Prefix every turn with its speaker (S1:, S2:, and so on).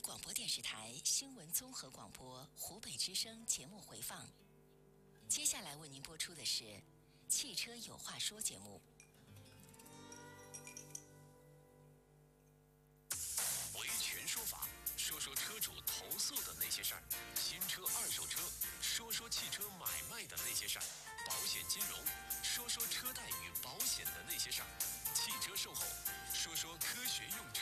S1: 广播电视台新闻综合广播湖北之声节目回放。接下来为您播出的是《汽车有话说》节目。
S2: 维权说法，说说车主投诉的那些事儿；新车、二手车，说说汽车买卖的那些事儿；保险金融，说说车贷与保险的那些事儿；汽车售后，说说科学用